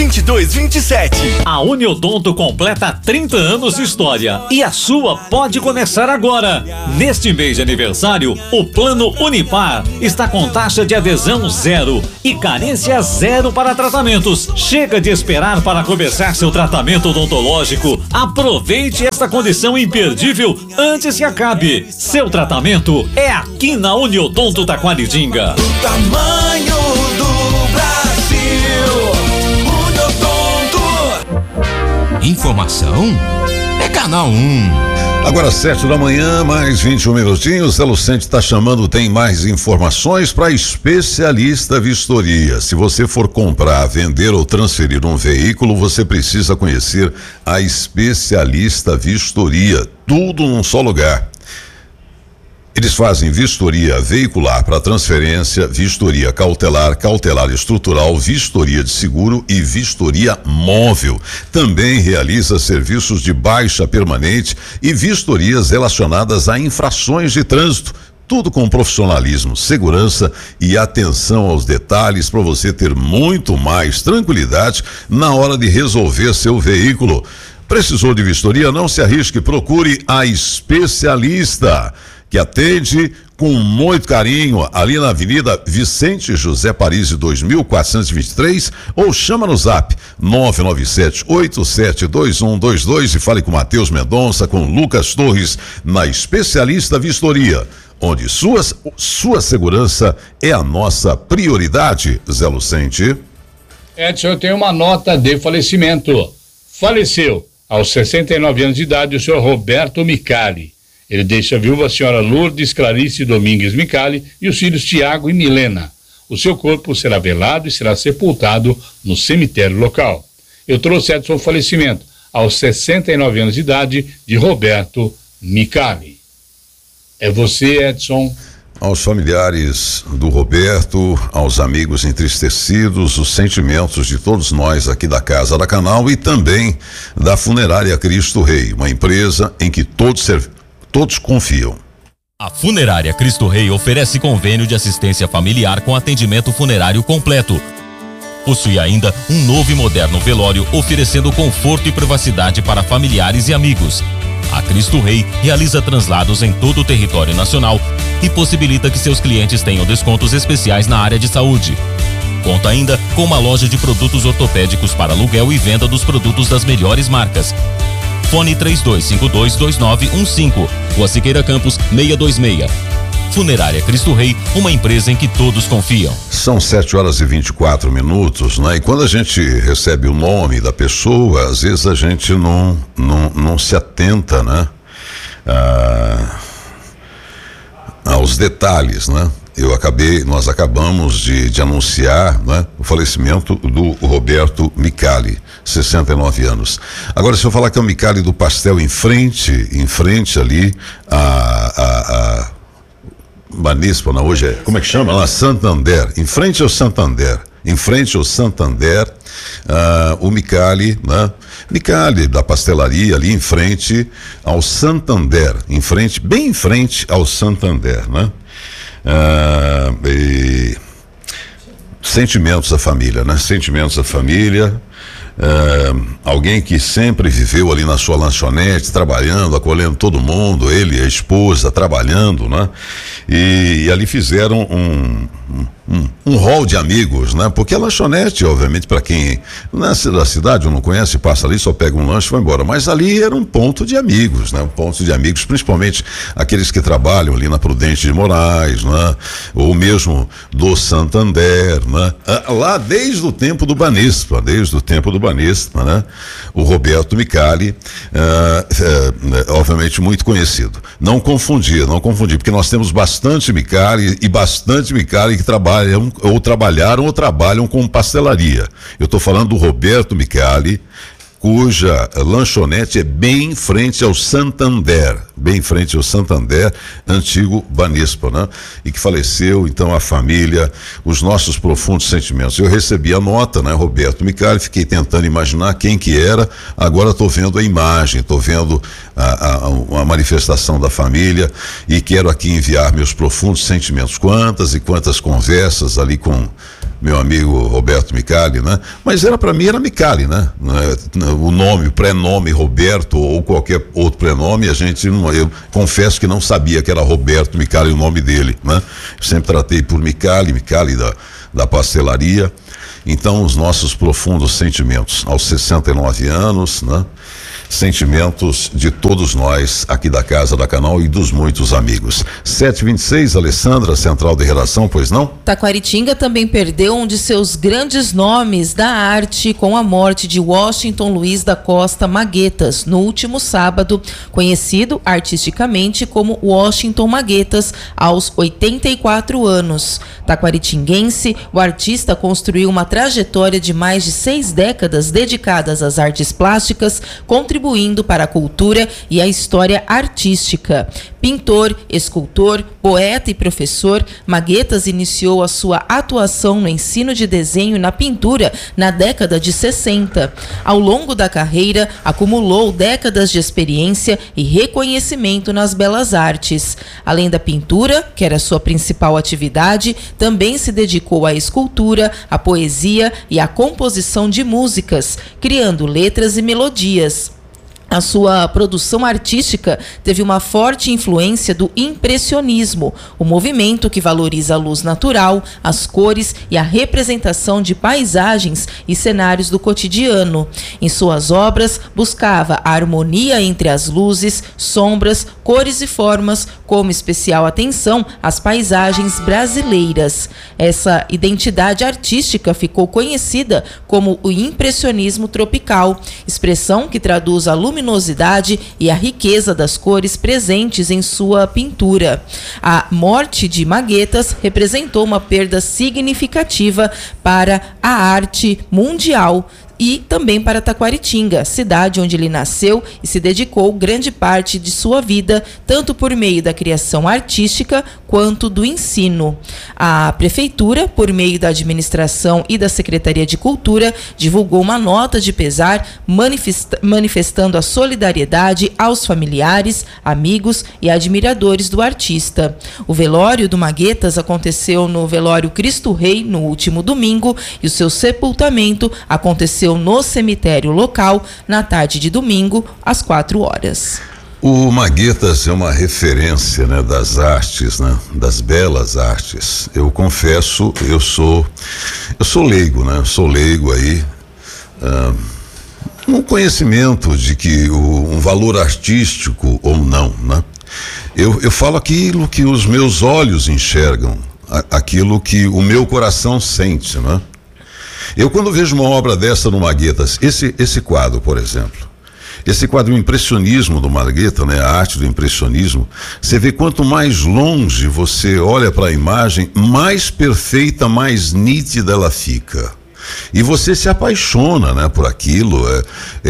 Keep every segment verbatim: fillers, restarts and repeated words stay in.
vinte e dois vinte e sete. A Uniodonto completa trinta anos de história e a sua pode começar agora. Neste mês de aniversário, o Plano Unipar está com taxa de adesão zero e carência zero para tratamentos. Chega de esperar para começar seu tratamento odontológico. Aproveite esta condição imperdível antes que acabe. Seu tratamento é aqui na Uniodonto Taquaridinga. O tamanho do Brasil, Uniodonto. Informação é Canal um. Agora sete da manhã, mais vinte e um minutinhos. Zé Lucente está chamando, tem mais informações para Especialista Vistoria. Se você for comprar, vender ou transferir um veículo, você precisa conhecer a Especialista Vistoria. Tudo num só lugar. Eles fazem vistoria veicular para transferência, vistoria cautelar, cautelar estrutural, vistoria de seguro e vistoria móvel. Também realiza serviços de baixa permanente e vistorias relacionadas a infrações de trânsito. Tudo com profissionalismo, segurança e atenção aos detalhes para você ter muito mais tranquilidade na hora de resolver seu veículo. Precisou de vistoria? Não se arrisque, procure a Especialista, que atende com muito carinho ali na Avenida Vicente José Paris dois mil quatrocentos e vinte e três, ou chama no zap nove nove sete oito sete dois um dois dois e fale com Matheus Mendonça, com Lucas Torres, na Especialista Vistoria, onde sua, sua segurança é a nossa prioridade. Zé Lucente. Edson, eu tenho uma nota de falecimento. Faleceu aos sessenta e nove anos de idade o senhor Roberto Micali. Ele deixa a viúva a senhora Lourdes Clarice Domingues Micali e os filhos Tiago e Milena. O seu corpo será velado e será sepultado no cemitério local. Eu trouxe, Edson, o falecimento aos sessenta e nove anos de idade de Roberto Micali. É você, Edson. Aos familiares do Roberto, aos amigos entristecidos, os sentimentos de todos nós aqui da Casa da Canal e também da Funerária Cristo Rei, uma empresa em que todos servem. Todos confiam. A Funerária Cristo Rei oferece convênio de assistência familiar com atendimento funerário completo. Possui ainda um novo e moderno velório, oferecendo conforto e privacidade para familiares e amigos. A Cristo Rei realiza translados em todo o território nacional e possibilita que seus clientes tenham descontos especiais na área de saúde. Conta ainda com uma loja de produtos ortopédicos para aluguel e venda dos produtos das melhores marcas. Fone três dois cinco dois dois nove um cinco, Rua Siqueira Campos seiscentos e vinte e seis. Funerária Cristo Rei, uma empresa em que todos confiam. São sete horas e vinte e quatro minutos, né? E quando a gente recebe o nome da pessoa, às vezes a gente não, não, não se atenta, né? Ah, aos detalhes, né? Eu acabei, nós acabamos de, de anunciar, né, o falecimento do Roberto Micali, sessenta e nove anos. Agora, se eu falar que é o Micali do pastel em frente, em frente ali, a, a, a Banispa, não, hoje é, como é que chama? Lá, Santander, em frente ao Santander, em frente ao Santander, uh, o Micali, né? Micali da pastelaria ali em frente ao Santander, em frente, bem em frente ao Santander, né? Ah, e sentimentos da família, né? Sentimentos da família. Ah, alguém que sempre viveu ali na sua lanchonete, trabalhando, acolhendo todo mundo, ele e a esposa trabalhando, né? E, e ali fizeram um, um, um, um hall de amigos, né? Porque a lanchonete, obviamente, para quem nasce da cidade ou não conhece, passa ali, só pega um lanche e vai embora. Mas ali era um ponto de amigos, né? Um ponto de amigos, principalmente aqueles que trabalham ali na Prudente de Moraes, né? Ou mesmo do Santander, né? Lá desde o tempo do Banispa, desde o tempo do Banispa, né? O Roberto Micali, ah, ah, obviamente muito conhecido. Não confundir, não confundir, porque nós temos bastante Micali e bastante Micali que trabalham ou trabalharam ou trabalham com pastelaria. Eu estou falando do Roberto Micali, cuja lanchonete é bem em frente ao Santander, bem em frente ao Santander, antigo Banispa, né? E que faleceu, então, a família, os nossos profundos sentimentos. Eu recebi a nota, né, Roberto Micali, fiquei tentando imaginar quem que era, agora estou vendo a imagem, estou vendo a, a, a manifestação da família e quero aqui enviar meus profundos sentimentos. Quantas e quantas conversas ali com meu amigo Roberto Micali, né? Mas era para mim era Micali, né? O nome, o prenome Roberto ou qualquer outro prenome, a gente não, eu confesso que não sabia que era Roberto Micali o nome dele, né? Eu sempre tratei por Micali, Micali da, da pastelaria. Então, os nossos profundos sentimentos aos sessenta e nove anos, né? Sentimentos de todos nós aqui da Casa da Canal e dos muitos amigos. sete e vinte e seis, Alessandra, central de redação, pois não? Taquaritinga também perdeu um de seus grandes nomes da arte com a morte de Washington Luiz da Costa Maguetas, no último sábado, conhecido artisticamente como Washington Maguetas, aos oitenta e quatro anos. Taquaritinguense, o artista construiu uma trajetória de mais de seis décadas dedicadas às artes plásticas, contribuindo para a cultura e a história artística. Pintor, escultor, poeta e professor, Maguetas iniciou a sua atuação no ensino de desenho e na pintura na década de sessenta. Ao longo da carreira, acumulou décadas de experiência e reconhecimento nas belas artes. Além da pintura, que era sua principal atividade, também se dedicou à escultura, à poesia e à composição de músicas, criando letras e melodias. A sua produção artística teve uma forte influência do impressionismo, o movimento que valoriza a luz natural, as cores e a representação de paisagens e cenários do cotidiano. Em suas obras, buscava a harmonia entre as luzes, sombras, cores e formas, como especial atenção às paisagens brasileiras. Essa identidade artística ficou conhecida como o impressionismo tropical, expressão que traduz a luminosidade e a riqueza das cores presentes em sua pintura. A morte de Maguetas representou uma perda significativa para a arte mundial e também para Taquaritinga, cidade onde ele nasceu e se dedicou grande parte de sua vida, tanto por meio da criação artística quanto do ensino. A Prefeitura, por meio da administração e da Secretaria de Cultura, divulgou uma nota de pesar manifesta- manifestando a solidariedade aos familiares, amigos e admiradores do artista. O velório do Maguetas aconteceu no velório Cristo Rei no último domingo e o seu sepultamento aconteceu no cemitério local na tarde de domingo, às quatro horas. O Maguetas é uma referência, né, das artes, né, das belas artes. Eu confesso, eu sou, eu sou leigo, né, eu sou leigo aí, ah, um conhecimento de que o, um valor artístico ou não, né? Eu, eu falo aquilo que os meus olhos enxergam, a, aquilo que o meu coração sente, né? Eu, quando vejo uma obra dessa no Maguetas, esse, esse quadro, por exemplo, esse quadro, o impressionismo do Maguetas, né, a arte do impressionismo, você vê quanto mais longe você olha para a imagem, mais perfeita, mais nítida ela fica. E você se apaixona, né, por aquilo. É,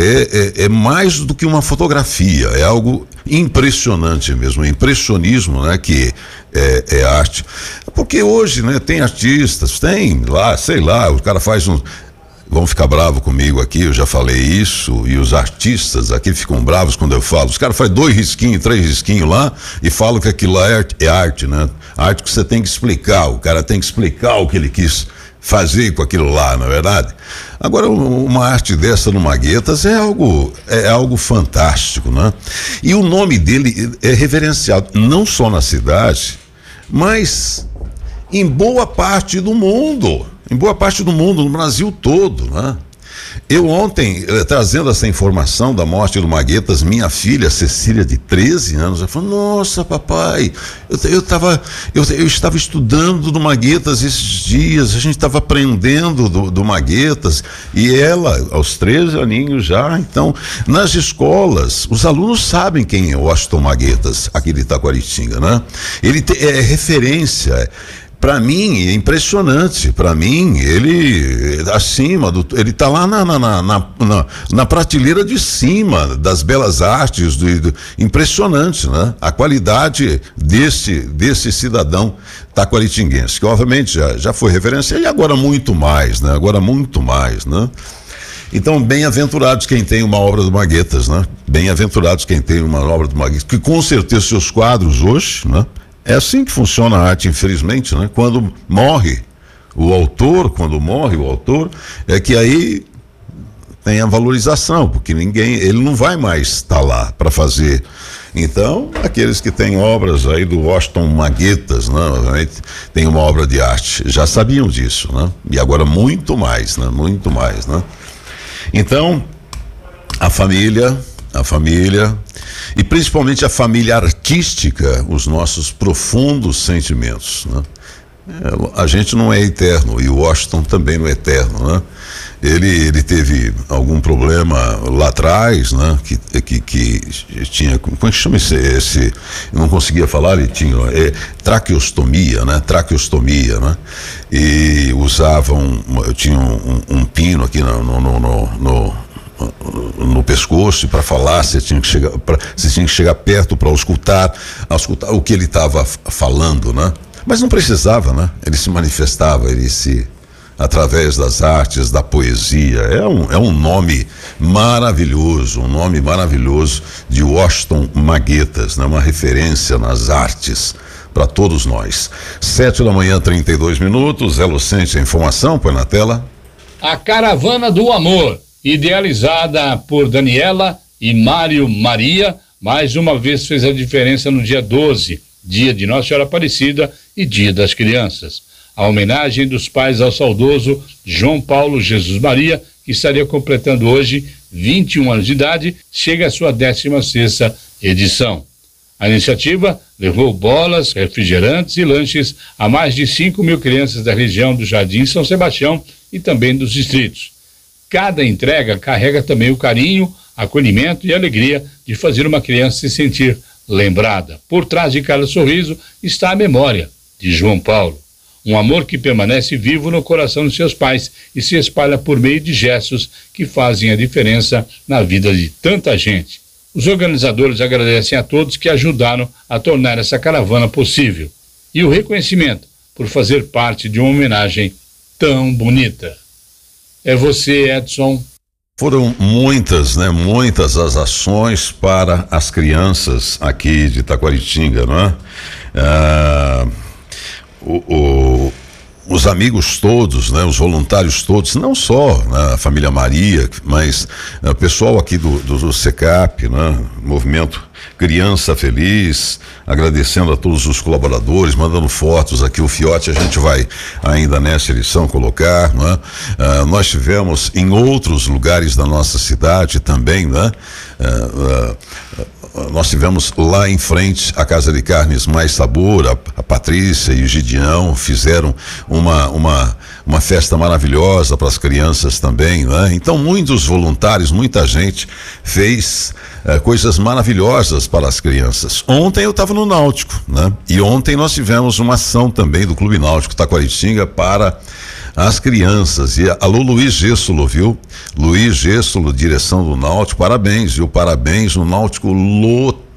é, é, é mais do que uma fotografia, é algo impressionante mesmo, impressionismo, né, que é, é arte. Porque hoje, né, tem artistas, tem lá, sei lá, o cara faz um... Vão ficar bravos comigo aqui, eu já falei isso, e os artistas aqui ficam bravos quando eu falo. Os caras fazem dois risquinhos, três risquinhos lá e falam que aquilo lá é arte, é arte, né? Arte que você tem que explicar, o cara tem que explicar o que ele quis fazer com aquilo lá, não é verdade? Agora, uma arte dessa no Maguetas é algo, é algo fantástico, né? E o nome dele é reverenciado, não só na cidade, mas em boa parte do mundo. Em boa parte do mundo, no Brasil todo, né? Eu ontem, eh, trazendo essa informação da morte do Maguetas, minha filha Cecília, de treze anos, ela falou: nossa, papai, eu, eu, tava, eu, eu estava estudando do Maguetas esses dias, a gente estava aprendendo do, do Maguetas, e ela, aos treze aninhos já, então, nas escolas, os alunos sabem quem é o Washington Maguetas, aqui de Taquaritinga, né? Ele te, é referência. Para mim é impressionante, para mim ele acima do, ele tá lá na, na, na, na, na prateleira de cima das belas artes, do, do, impressionante, né? A qualidade desse, desse cidadão taquaritinguense, que obviamente já, já foi referência e agora muito mais, né? Agora muito mais, né? Então, bem-aventurados quem tem uma obra do Maguetas, né? Bem-aventurados quem tem uma obra do Maguetas, que com certeza seus quadros hoje, né? É assim que funciona a arte, infelizmente, né? Quando morre o autor, quando morre o autor, é que aí tem a valorização, porque ninguém, ele não vai mais estar lá para fazer. Então, aqueles que têm obras aí do Washington Maguetas, né, tem uma obra de arte, já sabiam disso, né? E agora muito mais, né? Muito mais, né? Então, a família, a família, e principalmente a família artística, os nossos profundos sentimentos, né? A gente não é eterno e o Washington também não é eterno, né? Ele, ele teve algum problema lá atrás, né? Que, que, que tinha, como é que chama esse, esse eu não conseguia falar, ele tinha é, traqueostomia, né? Traqueostomia, né? E usavam, tinha um, um, um pino aqui no, no, no, no no pescoço, e para falar você tinha que chegar, pra, você tinha que chegar perto para escutar, escutar o que ele estava falando, né? Mas não precisava, né? Ele se manifestava, ele se, através das artes, da poesia. É um, é um nome maravilhoso, um nome maravilhoso de Washington Maguetas, né? Uma referência nas artes para todos nós. Sete da manhã, trinta e dois minutos. Zé Lucente, a informação, põe na tela. A Caravana do Amor, idealizada por Daniela e Mário Maria, mais uma vez fez a diferença no dia doze, dia de Nossa Senhora Aparecida e dia das crianças. A homenagem dos pais ao saudoso João Paulo Jesus Maria, que estaria completando hoje vinte e um anos de idade, chega à sua décima sexta edição. A iniciativa levou bolas, refrigerantes e lanches a mais de cinco mil crianças da região do Jardim São Sebastião e também dos distritos. Cada entrega carrega também o carinho, acolhimento e alegria de fazer uma criança se sentir lembrada. Por trás de cada sorriso está a memória de João Paulo. Um amor que permanece vivo no coração de seus pais e se espalha por meio de gestos que fazem a diferença na vida de tanta gente. Os organizadores agradecem a todos que ajudaram a tornar essa caravana possível. E o reconhecimento por fazer parte de uma homenagem tão bonita. É você, Edson. Foram muitas, né? Muitas as ações para as crianças aqui de Taquaritinga, não é? Ah, o, o, os amigos todos, né? Os voluntários todos, não só, né? A família Maria, mas o pessoal aqui do, do, do SECAP, né? Movimento Criança Feliz, agradecendo a todos os colaboradores, mandando fotos aqui, o Fiote a gente vai ainda nessa edição colocar, né? Ah, nós tivemos em outros lugares da nossa cidade também, né? Ah, ah, nós tivemos lá em frente a Casa de Carnes Mais Sabor, a, a Patrícia e o Gideão fizeram uma, uma, uma festa maravilhosa para as crianças também, né? Então muitos voluntários, muita gente fez eh, coisas maravilhosas para as crianças. Ontem eu estava no Náutico, né? E ontem nós tivemos uma ação também do Clube Náutico Taquaritinga para as crianças. E alô Luiz Gêssolo, viu? Luiz Gêssolo, direção do Náutico, parabéns, viu? Parabéns, o Náutico lotado.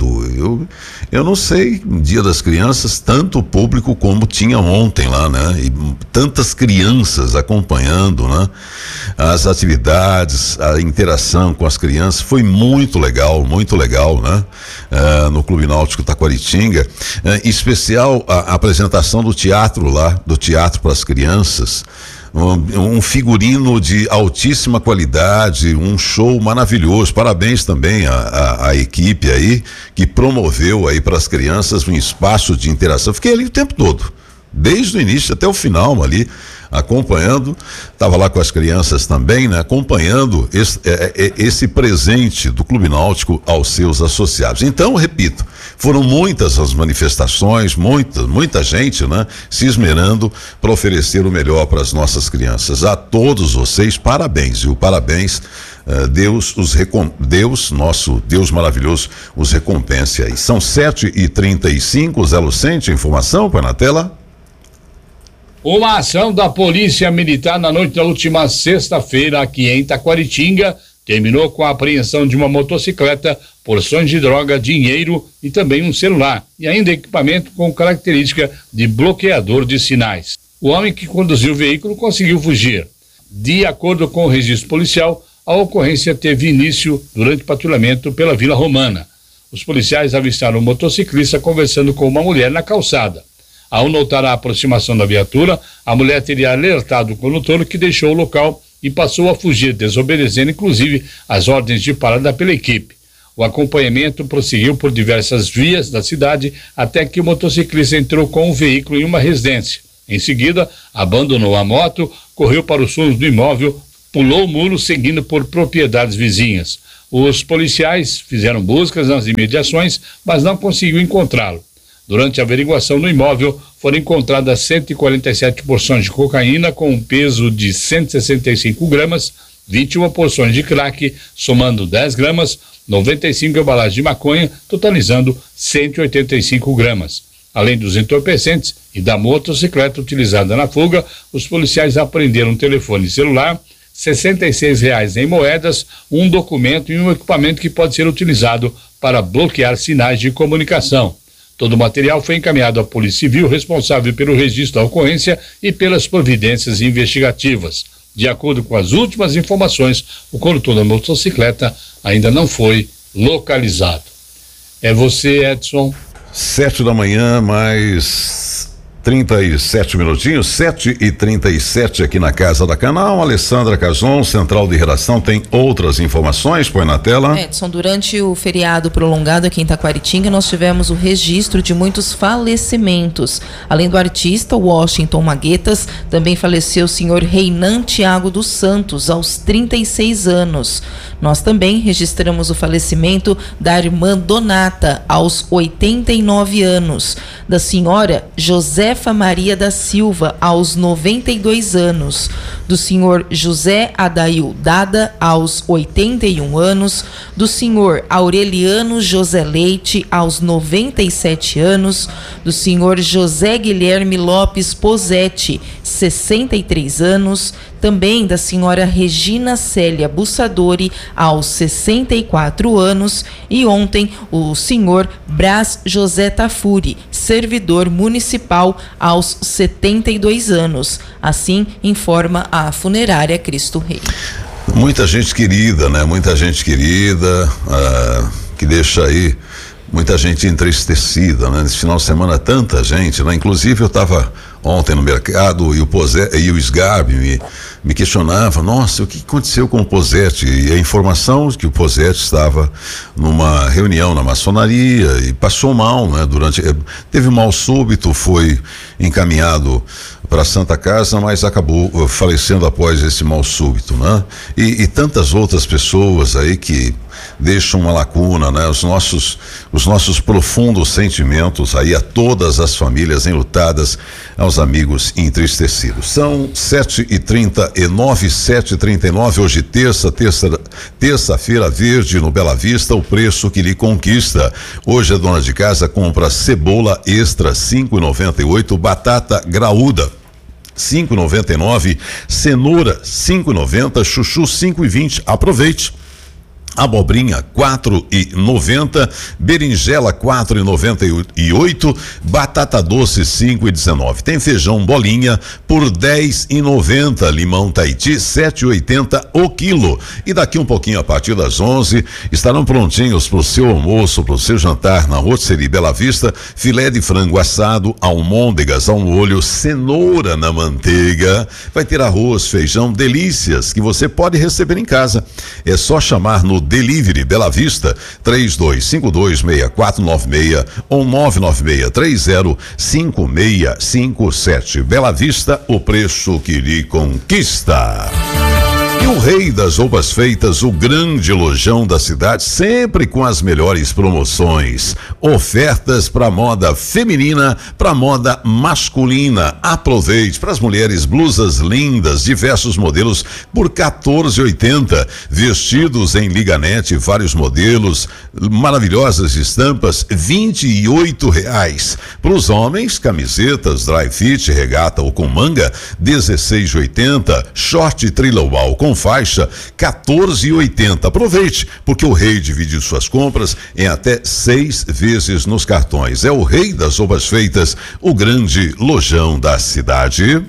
Eu, eu não sei, Dia das Crianças, tanto público como tinha ontem lá, né? E tantas crianças acompanhando, né? As atividades, a interação com as crianças, foi muito legal, muito legal, né? Uh, no Clube Náutico Taquaritinga, uh, em especial a, a apresentação do teatro lá, do teatro para as crianças. Um, um figurino de altíssima qualidade, um show maravilhoso. Parabéns também à, à, à equipe aí que promoveu aí para as crianças um espaço de interação. Fiquei ali o tempo todo, desde o início até o final ali, acompanhando, estava lá com as crianças também, né? Acompanhando esse, é, é, esse presente do Clube Náutico aos seus associados. Então, repito, foram muitas as manifestações, muita, muita gente, né? Se esmerando para oferecer o melhor para as nossas crianças. A todos vocês, parabéns, viu? Parabéns. Uh, Deus os recom... Deus, nosso Deus maravilhoso, os recompense aí. São sete e trinta e cinco, Zé Lucente, informação, põe na tela. Uma ação da Polícia Militar na noite da última sexta-feira aqui em Taquaritinga terminou com a apreensão de uma motocicleta, porções de droga, dinheiro e também um celular e ainda equipamento com característica de bloqueador de sinais. O homem que conduziu o veículo conseguiu fugir. De acordo com o registro policial, a ocorrência teve início durante patrulhamento pela Vila Romana. Os policiais avistaram um motociclista conversando com uma mulher na calçada. Ao notar a aproximação da viatura, a mulher teria alertado o condutor, que deixou o local e passou a fugir, desobedecendo inclusive as ordens de parada pela equipe. O acompanhamento prosseguiu por diversas vias da cidade até que o motociclista entrou com o veículo em uma residência. Em seguida, abandonou a moto, correu para os fundos do imóvel, pulou o muro, seguindo por propriedades vizinhas. Os policiais fizeram buscas nas imediações, mas não conseguiu encontrá-lo. Durante a averiguação no imóvel, foram encontradas cento e quarenta e sete porções de cocaína com um peso de cento e sessenta e cinco gramas, vinte e uma porções de crack, somando dez gramas, noventa e cinco embalagens de maconha, totalizando cento e oitenta e cinco gramas. Além dos entorpecentes e da motocicleta utilizada na fuga, os policiais apreenderam um telefone celular, sessenta e seis reais em moedas, um documento e um equipamento que pode ser utilizado para bloquear sinais de comunicação. Todo o material foi encaminhado à Polícia Civil, responsável pelo registro da ocorrência e pelas providências investigativas. De acordo com as últimas informações, o condutor da motocicleta ainda não foi localizado. É você, Edson. Sete da manhã, mais trinta e sete minutinhos, sete e trinta e sete aqui na Casa da Canal. Alessandra Cason, central de redação, tem outras informações, põe na tela. Edson, durante o feriado prolongado aqui em Taquaritinga, nós tivemos o registro de muitos falecimentos. Além do artista Washington Maguetas, também faleceu o senhor Reinan Tiago dos Santos, aos trinta e seis anos. Nós também registramos o falecimento da irmã Donata, aos oitenta e nove anos, da senhora José Josefa Maria da Silva, aos noventa e dois anos, do senhor José Adail Dada, aos oitenta e um anos, do senhor Aureliano José Leite, aos noventa e sete anos, do senhor José Guilherme Lopes Posetti, sessenta e três anos, também da senhora Regina Célia Bussadori, aos sessenta e quatro anos, e ontem o senhor Brás José Tafuri, servidor municipal, aos setenta e dois anos. Assim informa a funerária Cristo Rei. Muita gente querida, né? Muita gente querida, ah, que deixa aí muita gente entristecida, né? Nesse final de semana, tanta gente, né? Inclusive eu estava ontem no mercado e o Posé, e o Sgarbi me, me questionava, nossa, o que aconteceu com o Posetti? E a informação de que o Posetti estava numa reunião na maçonaria e passou mal, né? Durante, teve um mal súbito, foi encaminhado para a Santa Casa, mas acabou falecendo após esse mal súbito, né? E, e tantas outras pessoas aí que deixam uma lacuna, né? Os nossos, os nossos profundos sentimentos aí a todas as famílias enlutadas, aos amigos entristecidos. São sete e trinta e nove, sete e trinta e nove, hoje terça, terça, terça-feira verde no Bela Vista, o preço que lhe conquista. Hoje a dona de casa compra cebola extra cinco e noventa e oito, batata graúda cinco e noventa e nove, cenoura cinco e noventa, chuchu cinco e vinte. Aproveite. Abobrinha quatro e noventa, berinjela quatro e noventa e oito, batata doce cinco e dezenove. Tem feijão bolinha por dez e noventa, limão Tahiti sete e oitenta o quilo. E daqui um pouquinho, a partir das onze, estarão prontinhos para o seu almoço, para o seu jantar na Rotisserie Bela Vista, filé de frango assado, almôndegas ao molho, cenoura na manteiga. Vai ter arroz, feijão, delícias que você pode receber em casa. É só chamar no Delivery Bela Vista, três dois cinco dois, seis quatro nove seis ou nove nove seis três zero cinco seis cinco sete. Bela Vista, o preço que lhe conquista. E o rei das roupas feitas, o grande lojão da cidade, sempre com as melhores promoções. Ofertas para moda feminina, para moda masculina. Aproveite. Para as mulheres, blusas lindas, diversos modelos por quatorze e oitenta. Vestidos em liganete, vários modelos, maravilhosas estampas, vinte e oito reais. Para os homens, camisetas, dry fit, regata ou com manga, dezesseis e oitenta. Short trilobal com faixa, quatorze e oitenta. Aproveite, porque o rei divide suas compras em até seis vezes nos cartões. É o rei das roupas feitas, o grande lojão da cidade.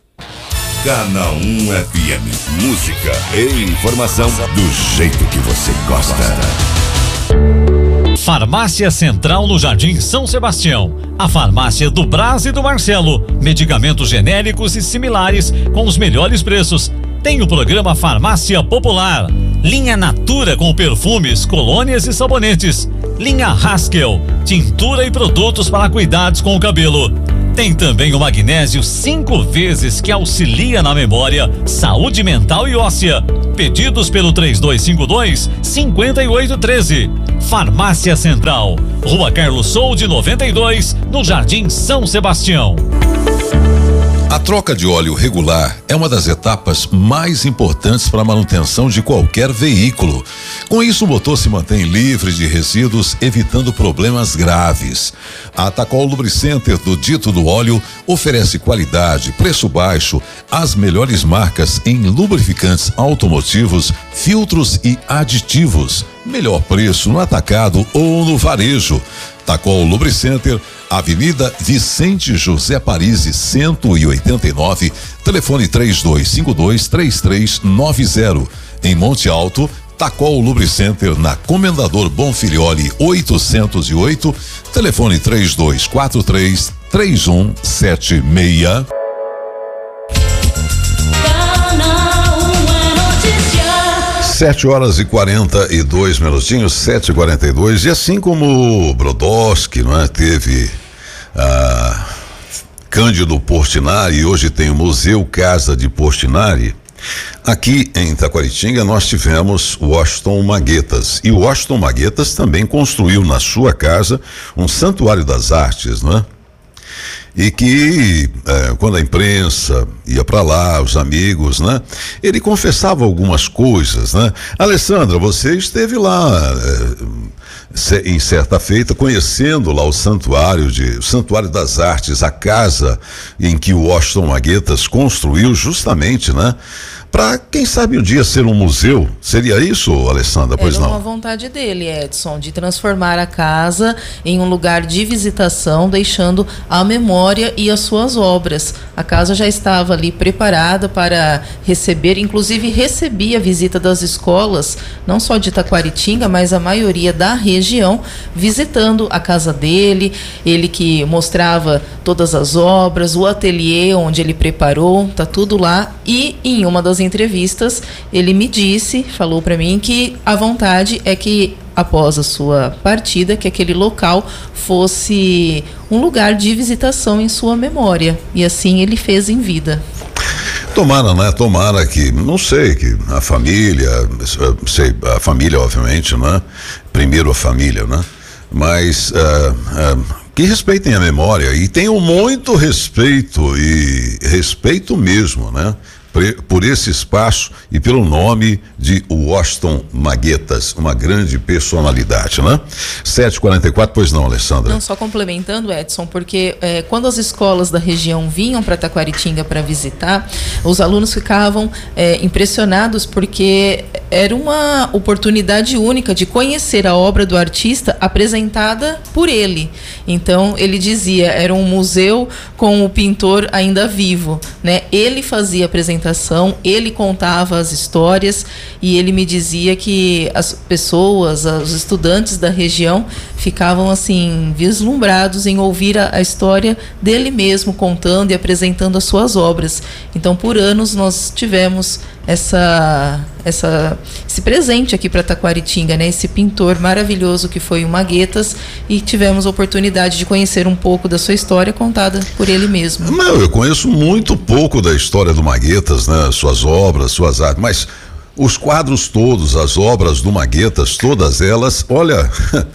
Canal um F M, música e informação do jeito que você gosta. Farmácia Central no Jardim São Sebastião. A farmácia do Brás e do Marcelo. Medicamentos genéricos e similares com os melhores preços. Tem o programa Farmácia Popular. Linha Natura com perfumes, colônias e sabonetes. Linha Haskell, tintura e produtos para cuidados com o cabelo. Tem também o magnésio cinco vezes que auxilia na memória, saúde mental e óssea. Pedidos pelo três dois cinco dois, cinco oito um três. Farmácia Central, Rua Carlos Solde noventa e dois, no Jardim São Sebastião. A troca de óleo regular é uma das etapas mais importantes para a manutenção de qualquer veículo. Com isso, o motor se mantém livre de resíduos, evitando problemas graves. A Tacol Lubricenter do Dito do Óleo oferece qualidade, preço baixo, as melhores marcas em lubrificantes automotivos, filtros e aditivos. Melhor preço no atacado ou no varejo. Tacol Lubricenter, Avenida Vicente José Parisi, cento e oitenta e nove, telefone três dois cinco dois, três três nove zero. Em Monte Alto, Tacol Lubricenter na Comendador Bonfilioli oitocentos e oito, telefone três dois quatro três, três um sete seis. Sete horas e quarenta e dois minutinhos, sete e quarenta e dois, e assim como o Brodowski, não é, teve a Cândido Portinari e hoje tem o Museu Casa de Portinari, aqui em Taquaritinga nós tivemos o Washington Maguetas, e o Washington Maguetas também construiu na sua casa um santuário das artes, não é? E que é, quando a imprensa ia para lá, os amigos, né? Ele confessava algumas coisas, né? Alessandra, você esteve lá é, em certa feita conhecendo lá o santuário de, o santuário das artes, a casa em que o Washington Maguetas construiu justamente, né? Para, quem sabe, um dia ser um museu. Seria isso, Alessandra? Pois não? Era uma vontade dele, Edson, de transformar a casa em um lugar de visitação, deixando a memória e as suas obras. A casa já estava ali preparada para receber, inclusive recebia a visita das escolas, não só de Taquaritinga, mas a maioria da região, visitando a casa dele. Ele que mostrava todas as obras, o ateliê onde ele preparou, tá tudo lá. E em uma das entrevistas ele me disse, falou para mim que a vontade é que após a sua partida, que aquele local fosse um lugar de visitação em sua memória, e assim ele fez em vida. Tomara, né? Tomara que, não sei, que a família, sei, a família obviamente, né? Primeiro a família, né? Mas uh, uh, que respeitem a memória e tenham muito respeito, e respeito mesmo, né? Por esse espaço e pelo nome de Washington Maguetas, uma grande personalidade, né? sete e quarenta e quatro, pois não, Alessandra? Não, só complementando, Edson, porque é, quando as escolas da região vinham para Taquaritinga para visitar, os alunos ficavam é, impressionados, porque era uma oportunidade única de conhecer a obra do artista apresentada por ele. Então, ele dizia, era um museu com o pintor ainda vivo, né? Ele fazia apresentação, ele contava as histórias, e ele me dizia que as pessoas, os estudantes da região ficavam assim vislumbrados em ouvir a, a história dele mesmo contando e apresentando as suas obras. Então, por anos nós tivemos essa, essa, esse presente aqui para Taquaritinga, né? Esse pintor maravilhoso que foi o Maguetas, e tivemos a oportunidade de conhecer um pouco da sua história contada por ele mesmo. Não, eu conheço muito pouco da história do Maguetas, né? Suas obras, suas artes, mas os quadros todos, as obras do Maguetas, todas elas, olha,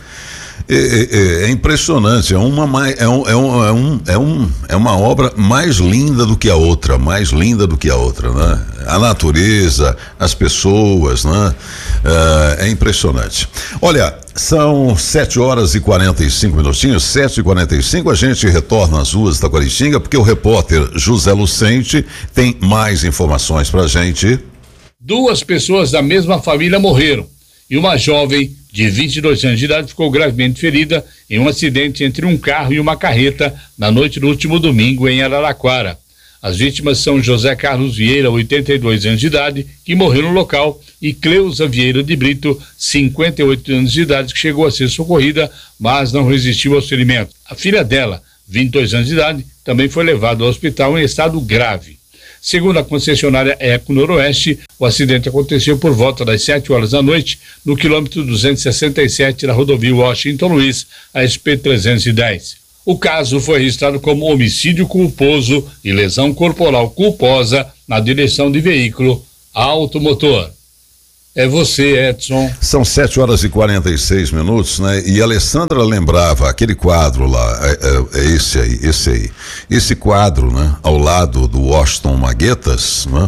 é, é, é impressionante, é uma, é, um, é, um, é, um, é, um, é uma obra mais linda do que a outra, mais linda do que a outra, né? A natureza, as pessoas, né? É, é impressionante. Olha, são sete horas e quarenta e cinco minutinhos, sete e quarenta e cinco, a gente retorna às ruas da Taquaritinga, porque o repórter José Lucente tem mais informações pra gente. Duas pessoas da mesma família morreram e uma jovem de vinte e dois anos de idade ficou gravemente ferida em um acidente entre um carro e uma carreta na noite do último domingo em Araraquara. As vítimas são José Carlos Vieira, oitenta e dois anos de idade, que morreu no local, e Cleusa Vieira de Brito, cinquenta e oito anos de idade, que chegou a ser socorrida, mas não resistiu aos ferimentos. A filha dela, vinte e dois anos de idade, também foi levada ao hospital em estado grave. Segundo a concessionária Eco Noroeste, o acidente aconteceu por volta das sete horas da noite, no quilômetro duzentos e sessenta e sete da rodovia Washington Luiz, a S P trezentos e dez. O caso foi registrado como homicídio culposo e lesão corporal culposa na direção de veículo automotor. É você, Edson. São sete horas e quarenta e seis minutos, né? E a Alessandra lembrava aquele quadro lá, é, é, é esse aí, esse aí. Esse quadro, né? Ao lado do Washington Maguetas, né?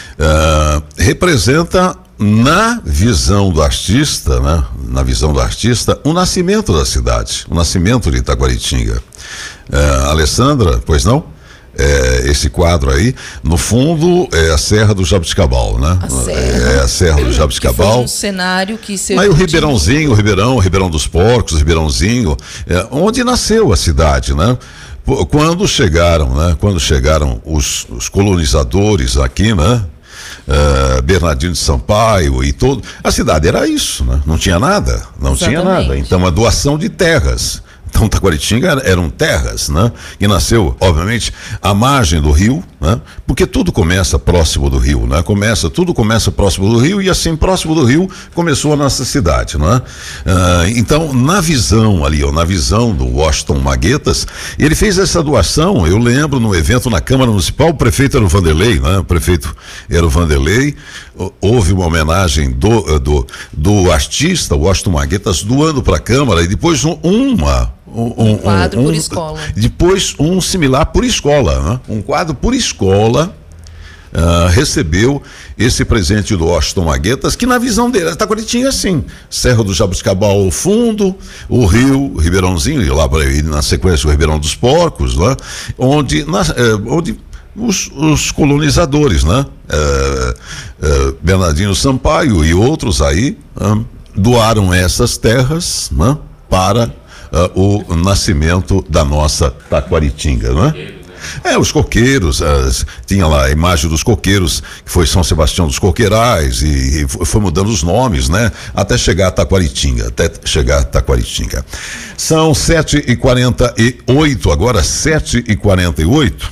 Uh, representa, na visão do artista, né? Na visão do artista, o nascimento da cidade, o nascimento de Itaquaritinga. Uh, Alessandra, pois não? É, esse quadro aí, no fundo, é a Serra do Jabuticabal, né? A Serra. É a Serra do Jabuticabal. Que foi um cenário que se... Aí o Ribeirãozinho, o Ribeirão, o Ribeirão dos Porcos, o Ribeirãozinho, é, onde nasceu a cidade, né? Quando chegaram, né? Quando chegaram os, os colonizadores aqui, né? Uh, Bernardino de Sampaio e todo, a cidade era isso, né? Não tinha nada, não Exatamente. tinha nada. Então a doação de terras. Então Taquaritinga eram terras, né? Que nasceu, obviamente, à margem do rio, né? Porque tudo começa próximo do rio, né? Começa, tudo começa próximo do rio e assim próximo do rio começou a nossa cidade, né? Ah, então, na visão ali, ó, na visão do Washington Maguetas, ele fez essa doação, eu lembro no evento na Câmara Municipal, o prefeito era o Vanderlei, né? O prefeito era o Vanderlei, houve uma homenagem do, do, do artista Washington Maguetas doando para a Câmara e depois uma Um, um quadro um, um, por escola. Depois um similar por escola, né? Um quadro por escola uh, recebeu esse presente do Washington Maguetas, que na visão dele, Itaquaritinga assim, Serra do Jabuticabal ao fundo, o rio, o Ribeirãozinho, e lá e na sequência o Ribeirão dos Porcos, né? Onde, na, eh, onde os, os colonizadores, né? Eh, eh, Bernardino Sampaio e outros aí uh, doaram essas terras, né? Para Uh, o nascimento da nossa Taquaritinga, né? É, os coqueiros, uh, tinha lá a imagem dos coqueiros, que foi São Sebastião dos Coqueirais, e, e foi mudando os nomes, né? Até chegar a Taquaritinga, até chegar a Taquaritinga. São sete e quarenta e oito, agora sete e quarenta e oito.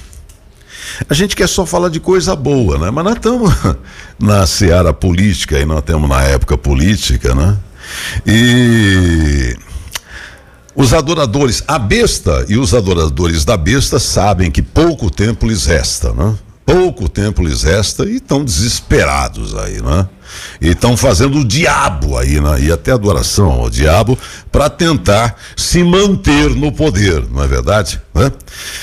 A gente quer só falar de coisa boa, né? Mas nós estamos na seara política e nós estamos na época política, né? E os adoradores, a besta e os adoradores da besta sabem que pouco tempo lhes resta, né? Pouco tempo lhes resta e estão desesperados aí, né? E estão fazendo o diabo aí, né? E até adoração ao diabo para tentar se manter no poder, não é verdade? Né?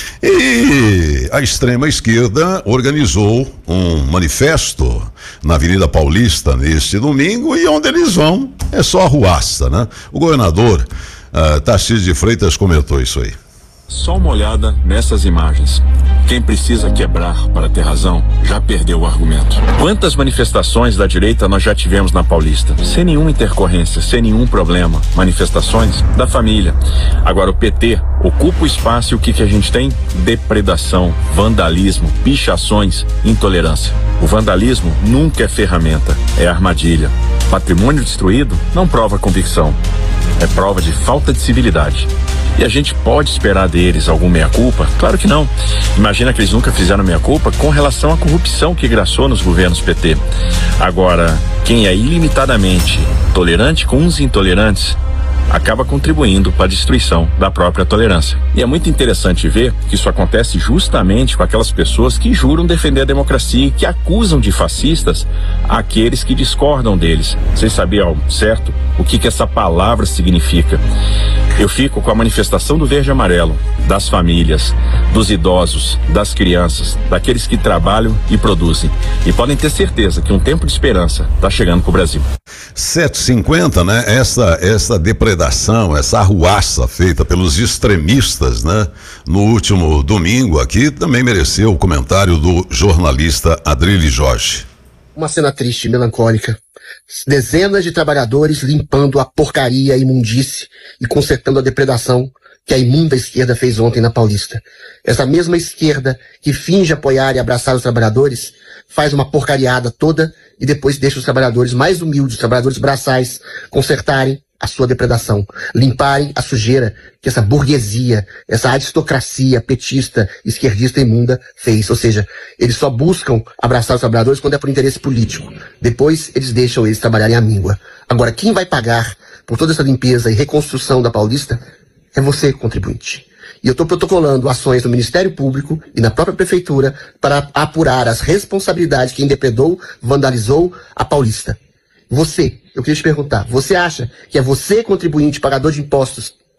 E a extrema esquerda organizou um manifesto na Avenida Paulista neste domingo e onde eles vão é só arruaça, né? O governador Uh, Tarcísio de Freitas comentou isso aí. Só uma olhada nessas imagens. Quem precisa quebrar para ter razão já perdeu o argumento. Quantas manifestações da direita nós já tivemos na Paulista? Sem nenhuma intercorrência, sem nenhum problema. Manifestações da família. Agora o P T ocupa o espaço e o que, que a gente tem? Depredação, vandalismo, pichações, intolerância. O vandalismo nunca é ferramenta, é armadilha. Patrimônio destruído não prova convicção. É prova de falta de civilidade. E a gente pode esperar deles algum meia-culpa? Claro que não. Imagina que eles nunca fizeram meia-culpa com relação à corrupção que graçou nos governos P T. Agora, quem é ilimitadamente tolerante com os intolerantes acaba contribuindo para a destruição da própria tolerância. E é muito interessante ver que isso acontece justamente com aquelas pessoas que juram defender a democracia e que acusam de fascistas aqueles que discordam deles. Vocês sabiam, certo, o que, que essa palavra significa? Eu fico com a manifestação do verde e amarelo, das famílias, dos idosos, das crianças, daqueles que trabalham e produzem. E podem ter certeza que um tempo de esperança está chegando para o Brasil. sete e cinquenta, né? Essa, essa depredação, essa arruaça feita pelos extremistas, né? No último domingo aqui, também mereceu o comentário do jornalista Adrilles Jorge. Uma cena triste e melancólica. Dezenas de trabalhadores limpando a porcaria, a imundície e consertando a depredação que a imunda esquerda fez ontem na Paulista. Essa mesma esquerda que finge apoiar e abraçar os trabalhadores faz uma porcariada toda e depois deixa os trabalhadores mais humildes, os trabalhadores braçais, consertarem a sua depredação, limparem a sujeira que essa burguesia, essa aristocracia petista, esquerdista imunda fez. Ou seja, eles só buscam abraçar os trabalhadores quando é por interesse político. Depois eles deixam eles trabalharem à míngua. Agora, quem vai pagar por toda essa limpeza e reconstrução da Paulista é você, contribuinte. E eu estou protocolando ações no Ministério Público e na própria Prefeitura para apurar as responsabilidades de quem depredou, vandalizou a Paulista. Você, eu queria te perguntar, você acha que é você, contribuinte, pagador de impostos,